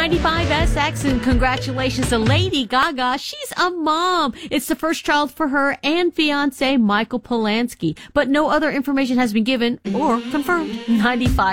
95SX, and congratulations to Lady Gaga. She's a mom. It's the first child for her and fiancé Michael Polanski, but no other information has been given or confirmed. 95